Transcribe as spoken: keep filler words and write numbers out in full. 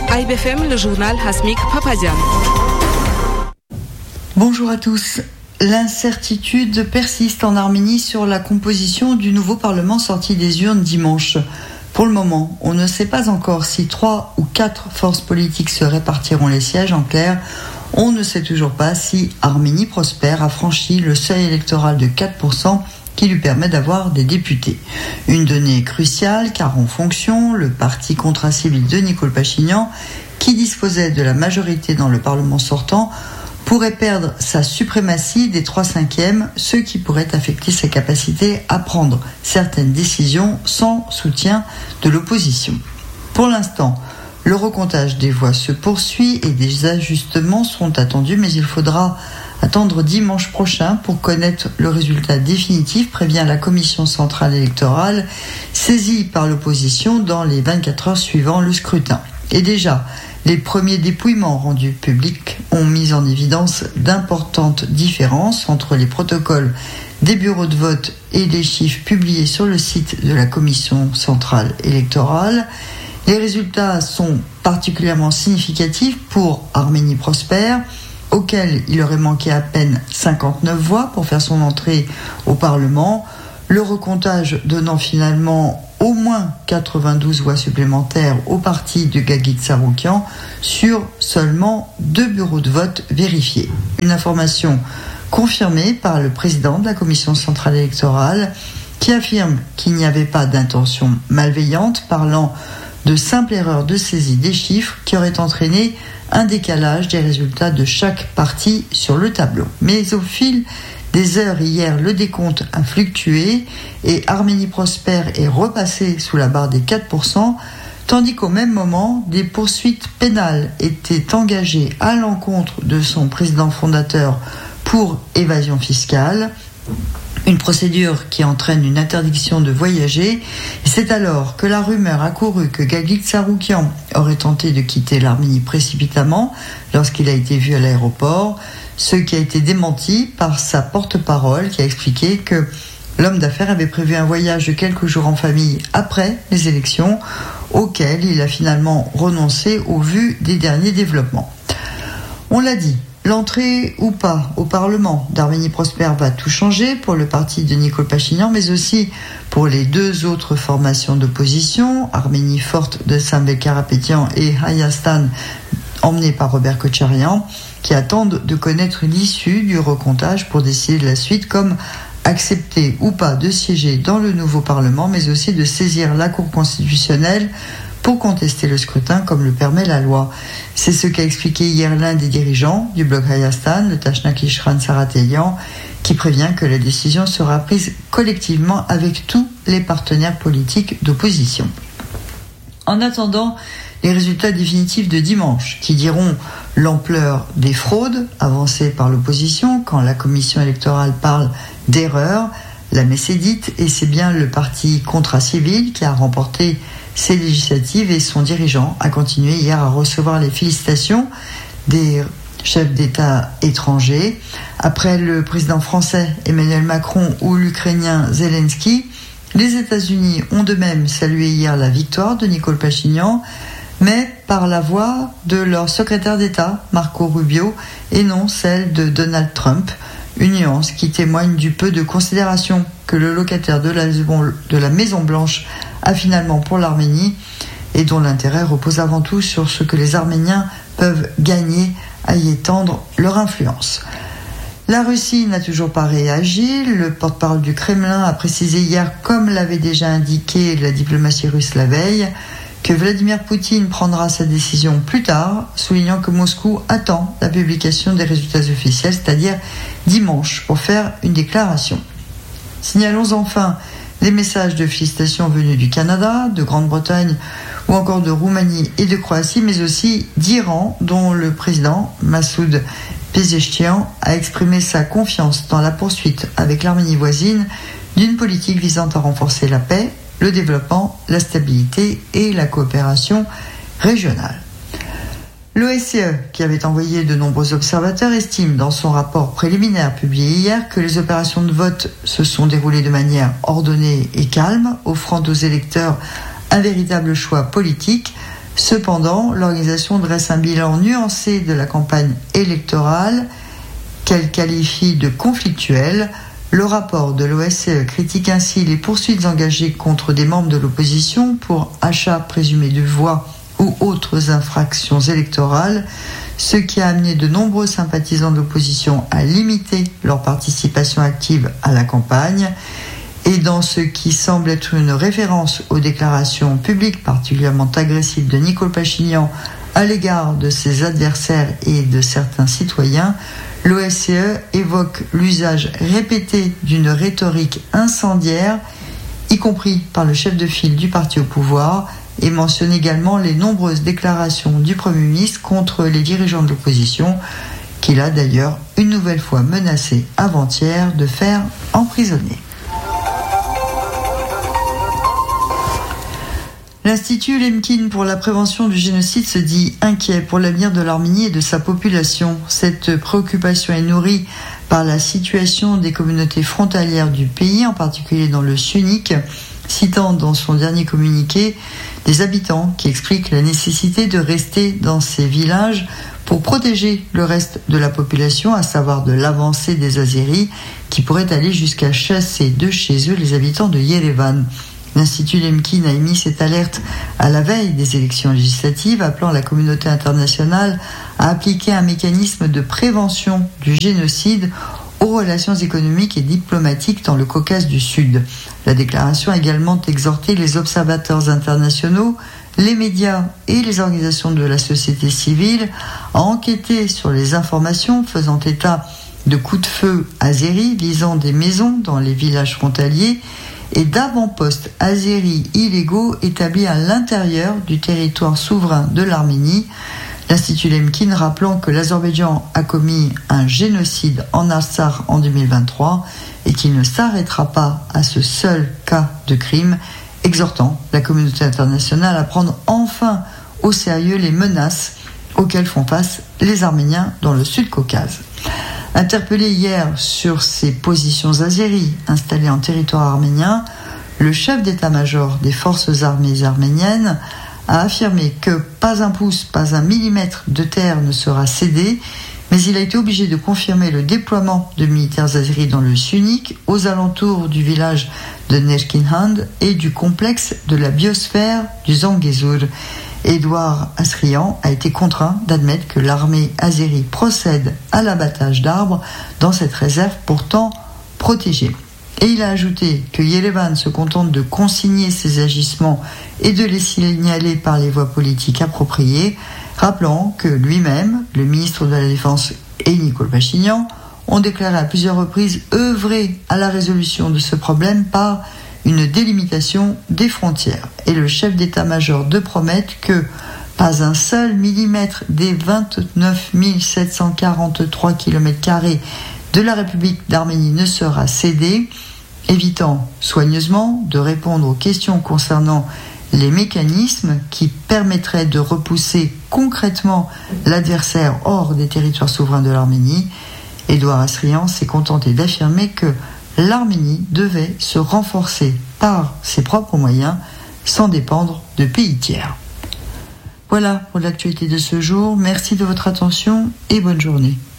A I B F M, le journal Hasmik Papazian. Bonjour à tous. L'incertitude persiste en Arménie sur la composition du nouveau Parlement sorti des urnes dimanche. Pour le moment, on ne sait pas encore si trois ou quatre forces politiques se répartiront les sièges. En clair, on ne sait toujours pas si Arménie Prospère a franchi le seuil électoral de quatre pour cent qui lui permet d'avoir des députés. Une donnée cruciale car en fonction, le parti contracivil de Nicole Pachinian, qui disposait de la majorité dans le Parlement sortant, pourrait perdre sa suprématie des trois cinquièmes, ce qui pourrait affecter sa capacité à prendre certaines décisions sans soutien de l'opposition. Pour l'instant, le recomptage des voix se poursuit et des ajustements sont attendus, mais il faudra attendre dimanche prochain pour connaître le résultat définitif, prévient la Commission centrale électorale, saisie par l'opposition dans les vingt-quatre heures suivant le scrutin. Et déjà, les premiers dépouillements rendus publics ont mis en évidence d'importantes différences entre les protocoles des bureaux de vote et les chiffres publiés sur le site de la Commission centrale électorale. Les résultats sont particulièrement significatifs pour Arménie Prospère, auquel il aurait manqué à peine cinquante-neuf voix pour faire son entrée au Parlement, le recomptage donnant finalement au moins quatre-vingt-douze voix supplémentaires au parti de Gagit Tsarukyan sur seulement deux bureaux de vote vérifiés. Une information confirmée par le président de la Commission centrale électorale qui affirme qu'il n'y avait pas d'intention malveillante, parlant de simple erreur de saisie des chiffres qui aurait entraîné un décalage des résultats de chaque parti sur le tableau. Mais au fil des heures hier, le décompte a fluctué et Arménie Prospère est repassé sous la barre des quatre pour cent, tandis qu'au même moment, des poursuites pénales étaient engagées à l'encontre de son président fondateur pour évasion fiscale. Une procédure qui entraîne une interdiction de voyager. Et c'est alors que la rumeur a couru que Gagit Tsarukyan aurait tenté de quitter l'Arménie précipitamment lorsqu'il a été vu à l'aéroport, ce qui a été démenti par sa porte-parole qui a expliqué que l'homme d'affaires avait prévu un voyage de quelques jours en famille après les élections, auquel il a finalement renoncé au vu des derniers développements. On l'a dit, l'entrée ou pas au Parlement d'Arménie Prospère va tout changer pour le parti de Nicole Pachinian, mais aussi pour les deux autres formations d'opposition, Arménie forte de Samvel Karapetyan et Hayastan, emmené par Robert Kotcharian, qui attendent de connaître l'issue du recomptage pour décider de la suite, comme accepter ou pas de siéger dans le nouveau Parlement, mais aussi de saisir la Cour constitutionnelle pour contester le scrutin comme le permet la loi. C'est ce qu'a expliqué hier l'un des dirigeants du bloc Hayastan, le Tashnak Ishran Saratelian, qui prévient que la décision sera prise collectivement avec tous les partenaires politiques d'opposition. En attendant les résultats définitifs de dimanche, qui diront l'ampleur des fraudes avancées par l'opposition quand la commission électorale parle d'erreur, la messe est dite et c'est bien le parti contracivil qui a remporté ces législatives et son dirigeant a continué hier à recevoir les félicitations des chefs d'État étrangers. Après le président français Emmanuel Macron ou l'Ukrainien Zelensky, les États-Unis ont de même salué hier la victoire de Nicole Pachinian, mais par la voix de leur secrétaire d'État, Marco Rubio, et non celle de Donald Trump, une nuance qui témoigne du peu de considération que le locataire de la, de la Maison-Blanche a finalement pour l'Arménie et dont l'intérêt repose avant tout sur ce que les Arméniens peuvent gagner à y étendre leur influence. La Russie n'a toujours pas réagi. Le porte-parole du Kremlin a précisé hier, comme l'avait déjà indiqué la diplomatie russe la veille, que Vladimir Poutine prendra sa décision plus tard, soulignant que Moscou attend la publication des résultats officiels, c'est-à-dire dimanche, pour faire une déclaration. Signalons enfin les messages de félicitations venus du Canada, de Grande-Bretagne ou encore de Roumanie et de Croatie, mais aussi d'Iran, dont le président Massoud Pezeshkian a exprimé sa confiance dans la poursuite avec l'Arménie voisine d'une politique visant à renforcer la paix, le développement, la stabilité et la coopération régionale. L'O S C E, qui avait envoyé de nombreux observateurs, estime dans son rapport préliminaire publié hier que les opérations de vote se sont déroulées de manière ordonnée et calme, offrant aux électeurs un véritable choix politique, Cependant, l'organisation dresse un bilan nuancé de la campagne électorale qu'elle qualifie de conflictuelle. Le rapport de l'O S C E critique ainsi les poursuites engagées contre des membres de l'opposition pour achat présumé de voix ou autres infractions électorales, ce qui a amené de nombreux sympathisants de l'opposition à limiter leur participation active à la campagne. Et dans ce qui semble être une référence aux déclarations publiques particulièrement agressives de Nicole Pachinian à l'égard de ses adversaires et de certains citoyens, l'O S C E évoque l'usage répété d'une rhétorique incendiaire, y compris par le chef de file du parti au pouvoir, et mentionne également les nombreuses déclarations du Premier ministre contre les dirigeants de l'opposition, qu'il a d'ailleurs une nouvelle fois menacé avant-hier de faire emprisonner. L'Institut Lemkin pour la prévention du génocide se dit inquiet pour l'avenir de l'Arménie et de sa population. Cette préoccupation est nourrie par la situation des communautés frontalières du pays, en particulier dans le Syunik, citant dans son dernier communiqué des habitants qui expliquent la nécessité de rester dans ces villages pour protéger le reste de la population, à savoir de l'avancée des Azéris qui pourraient aller jusqu'à chasser de chez eux les habitants de Yerevan. L'Institut Lemkin a émis cette alerte à la veille des élections législatives, appelant la communauté internationale à appliquer un mécanisme de prévention du génocide aux relations économiques et diplomatiques dans le Caucase du Sud. La déclaration a également exhorté les observateurs internationaux, les médias et les organisations de la société civile à enquêter sur les informations faisant état de coups de feu azéris visant des maisons dans les villages frontaliers et d'avant-postes azéris illégaux établis à l'intérieur du territoire souverain de l'Arménie. L'Institut Lemkin rappelant que l'Azerbaïdjan a commis un génocide en Artsakh en deux mille vingt-trois et qu'il ne s'arrêtera pas à ce seul cas de crime, exhortant la communauté internationale à prendre enfin au sérieux les menaces auxquelles font face les Arméniens dans le Sud-Caucase. Interpellé hier sur ses positions azéries installées en territoire arménien, le chef d'état-major des forces armées arméniennes a affirmé que pas un pouce, pas un millimètre de terre ne sera cédé, mais il a été obligé de confirmer le déploiement de militaires azéris dans le Syunik, aux alentours du village de Nerkinhand et du complexe de la biosphère du Zangezur. Édouard Asrian a été contraint d'admettre que l'armée azérie procède à l'abattage d'arbres dans cette réserve pourtant protégée. Et il a ajouté que Yerevan se contente de consigner ses agissements et de les signaler par les voies politiques appropriées, rappelant que lui-même, le ministre de la Défense et Nicole Pachinian ont déclaré à plusieurs reprises œuvrer à la résolution de ce problème par une délimitation des frontières. Et le chef d'état-major de promettre que pas un seul millimètre des vingt-neuf mille sept cent quarante-trois kilomètres carrés de la République d'Arménie ne sera cédé, évitant soigneusement de répondre aux questions concernant les mécanismes qui permettraient de repousser concrètement l'adversaire hors des territoires souverains de l'Arménie. Édouard Asrian s'est contenté d'affirmer que l'Arménie devait se renforcer par ses propres moyens sans dépendre de pays tiers. Voilà pour l'actualité de ce jour. Merci de votre attention et bonne journée.